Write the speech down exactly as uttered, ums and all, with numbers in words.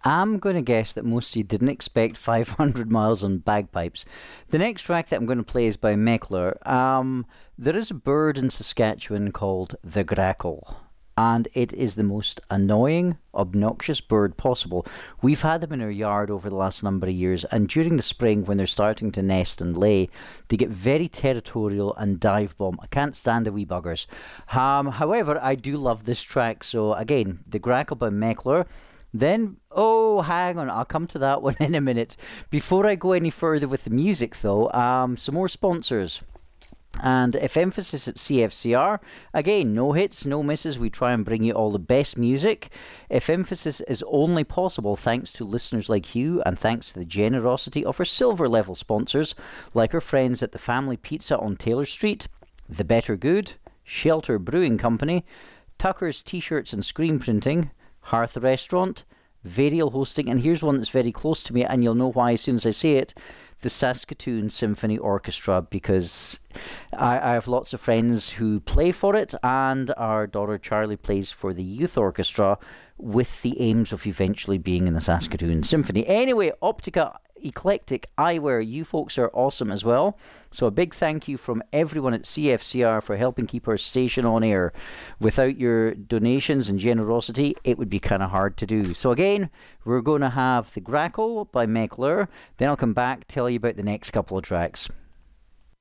I'm going to guess that most of you didn't expect five hundred miles on bagpipes. The next track that I'm going to play is by Meckler. Um, there is a bird in Saskatchewan called the grackle, and it is the most annoying, obnoxious bird possible. We've had them in our yard over the last number of years, and during the spring when they're starting to nest and lay, they get very territorial and dive bomb. I can't stand the wee buggers. Um, however, I do love this track, so again, the grackle by Meckler. Then, oh, hang on, I'll come to that one in a minute. Before I go any further with the music, though, um, some more sponsors. And if emphasis at C F C R, again, no hits, no misses. We try and bring you all the best music. If emphasis is only possible thanks to listeners like you and thanks to the generosity of our silver level sponsors, like our friends at the Family Pizza on Taylor Street, The Better Good, Shelter Brewing Company, Tucker's T-shirts and Screen Printing, Hearth Restaurant, Varial Hosting, and here's one that's very close to me, and you'll know why as soon as I say it, the Saskatoon Symphony Orchestra, because I, I have lots of friends who play for it, and our daughter Charlie plays for the youth orchestra with the aims of eventually being in the Saskatoon Symphony. Anyway, Optica Eclectic Eyewear, you folks are awesome as well. So a big thank you from everyone at C F C R for helping keep our station on air. Without your donations and generosity, it would be kind of hard to do. So again, we're going to have The Grackle by Meckler. Then I'll come back, tell you about the next couple of tracks.